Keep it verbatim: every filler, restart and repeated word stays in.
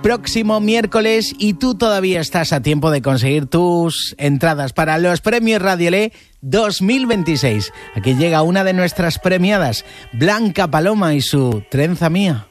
próximo miércoles y tú todavía estás a tiempo de conseguir tus entradas para los premios Radiolé dos mil veintiséis. Aquí llega una de nuestras premiadas, Blanca Paloma y su Trenza Mía.